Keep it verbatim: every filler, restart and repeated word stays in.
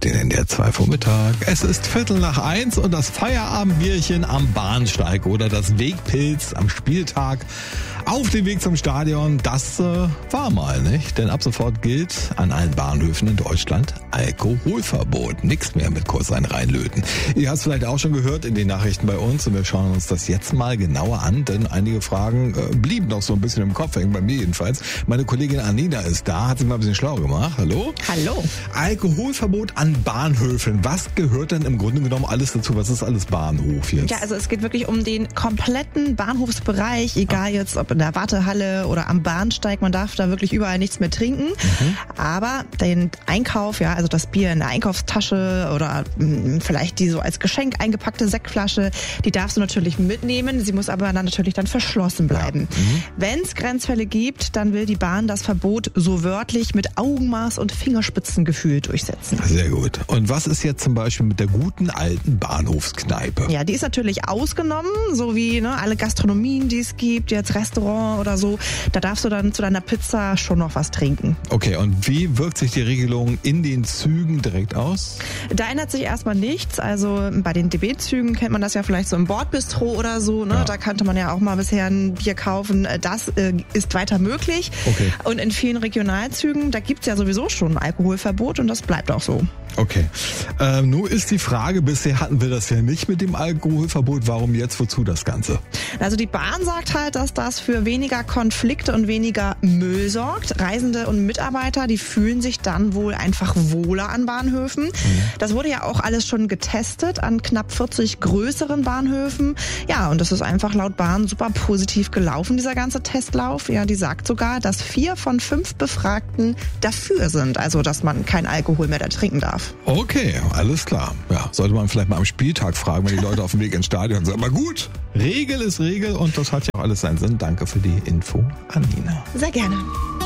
den N D R zwei Vormittag. Es ist Viertel nach eins und das Feierabendbierchen am Bahnsteig oder das Wegpilz am Spieltag auf dem Weg zum Stadion, das äh, war mal, nicht? Denn ab sofort gilt an allen Bahnhöfen in Deutschland Alkoholverbot. Nichts mehr mit kurz ein reinlöten. Ihr habt es vielleicht auch schon gehört in den Nachrichten bei uns und wir schauen uns das jetzt mal genauer an, denn einige Fragen äh, blieben noch so ein bisschen im Kopf hängen, bei mir jedenfalls. Meine Kollegin Anina ist da, hat sich mal ein bisschen schlau gemacht. Hallo? Hallo. Alkoholverbot an Bahnhöfen. Was gehört denn im Grunde genommen alles dazu? Was ist alles Bahnhof jetzt? Ja, also es geht wirklich um den kompletten Bahnhofsbereich, egal jetzt ob in der Wartehalle oder am Bahnsteig. Man darf da wirklich überall nichts mehr trinken. Mhm. Aber den Einkauf, ja, also das Bier in der Einkaufstasche oder mh, vielleicht die so als Geschenk eingepackte Sektflasche, die darfst du natürlich mitnehmen. Sie muss aber dann natürlich dann verschlossen bleiben. Ja. Mhm. Wenn es Grenzfälle gibt, dann will die Bahn das Verbot so wörtlich mit Augenmaß und Fingerspitzengefühl durchsetzen. Sehr gut. Und was ist jetzt zum Beispiel mit der guten alten Bahnhofskneipe? Ja, die ist natürlich ausgenommen, so wie ne, alle Gastronomien, die es gibt, jetzt Restaurant oder so. Da darfst du dann zu deiner Pizza schon noch was trinken. Okay, und wie wirkt sich die Regelung in den Zügen direkt aus? Da ändert sich erstmal nichts. Also bei den D B-Zügen kennt man das ja vielleicht so im Bordbistro oder so. Ne? Ja. Da kannte man ja auch mal bisher ein Bier kaufen. Das äh, ist weiter möglich. Okay. Und in vielen Regionalzügen, da gibt es ja sowieso schon ein Alkoholverbot und das bleibt auch so. Okay. Ähm, nun ist die Frage, bisher hatten wir das ja nicht mit dem Alkoholverbot. Warum jetzt? Wozu das Ganze? Also die Bahn sagt halt, dass das für weniger Konflikte und weniger Müll sorgt. Reisende und Mitarbeiter, die fühlen sich dann wohl einfach wohler an Bahnhöfen. Mhm. Das wurde ja auch alles schon getestet an knapp vierzig größeren Bahnhöfen. Ja, und das ist einfach laut Bahn super positiv gelaufen, dieser ganze Testlauf. Ja, die sagt sogar, dass vier von fünf Befragten dafür sind, also dass man kein Alkohol mehr da trinken darf. Okay, alles klar. Ja, sollte man vielleicht mal am Spieltag fragen, wenn die Leute auf dem Weg ins Stadion sind. Aber gut, Regel ist Regel und das hat ja auch alles seinen Sinn. Danke für die Info, Anina. Sehr gerne.